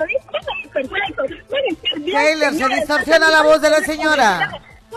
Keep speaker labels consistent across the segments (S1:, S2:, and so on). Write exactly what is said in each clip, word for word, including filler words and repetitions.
S1: Taylor, se distorsiona la voz de la señora.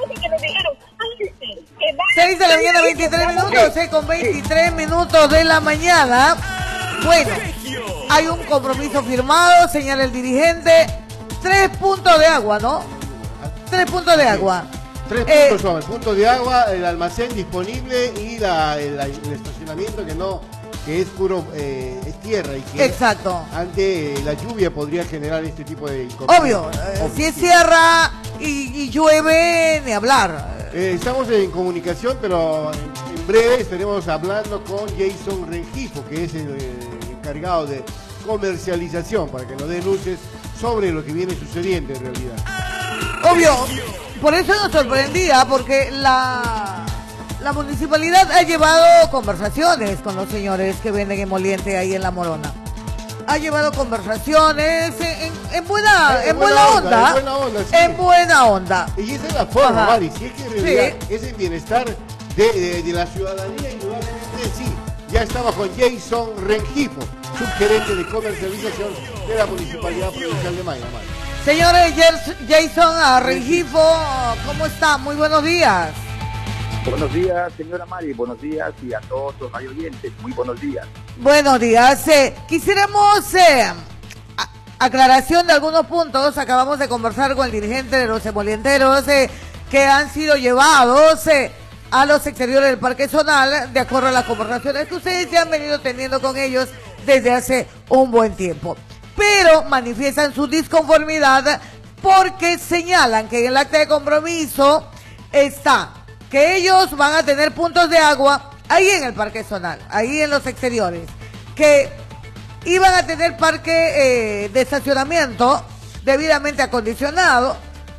S1: seis de la mañana, veintitrés minutos, eh, con veintitrés minutos de la mañana. Bueno, hay un compromiso firmado, señala el dirigente. Tres puntos de agua, ¿no? Tres puntos de agua.
S2: Tres
S1: eh,
S2: puntos son el punto de agua, el almacén disponible y la, el, el estacionamiento que no, que es puro, eh, es tierra y que
S1: exacto.
S2: Ante la lluvia podría generar este tipo de inconvenientes.
S1: Obvio, eh, Obvio, si es tierra y, y llueve, ni hablar.
S2: Eh, estamos en comunicación, pero en, en breve estaremos hablando con Jason Rengifo, que es el, el encargado de comercialización, para que nos dé luces sobre lo que viene sucediendo en realidad.
S1: Obvio, por eso nos sorprendía, porque la, la municipalidad ha llevado conversaciones con los señores que venden emoliente ahí en La Morona. Ha llevado conversaciones en, en, en, buena, en, en buena, buena onda, onda. En buena onda, sí. En buena onda.
S2: Y esa es la forma, Mari, si es que en realidad sí. Es el bienestar de, de, de la ciudadanía, indudablemente sí. Ya estaba con Jason Rengifo, subgerente de comercialización de la Municipalidad Provincial de Mayra.
S1: Señores, Jason Rengifo, ¿cómo está? Muy buenos días.
S3: Buenos días, señora Mari, buenos días y a todos los radio oyentes, muy buenos días.
S1: Buenos días. Eh, quisiéramos eh, aclaración de algunos puntos. Acabamos de conversar con el dirigente de los emolienteros eh, que han sido llevados eh, a los exteriores del Parque Zonal, de acuerdo a las conversaciones que ustedes ya han venido teniendo con ellos desde hace un buen tiempo. Pero manifiestan su disconformidad porque señalan que en el acta de compromiso está que ellos van a tener puntos de agua ahí en el Parque Zonal, ahí en los exteriores, que iban a tener parque eh, de estacionamiento debidamente acondicionado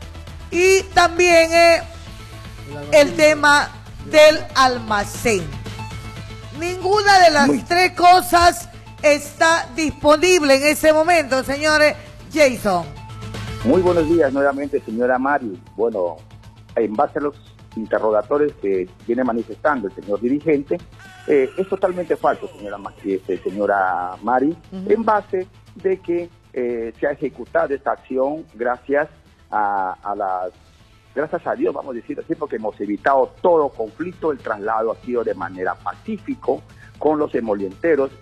S1: y también eh, el tema del almacén. Ninguna de las Muy. tres cosas está disponible en ese momento, señores. Jason.
S3: Muy buenos días nuevamente, señora Mari. Bueno, en base a los interrogatorios que viene manifestando el señor dirigente, eh, es totalmente falso, señora, este, señora Mari, uh-huh. en base de que eh, se ha ejecutado esta acción gracias a, a las, gracias a Dios, vamos a decir así, porque hemos evitado todo conflicto. El traslado ha sido de manera pacífico con los emolienteros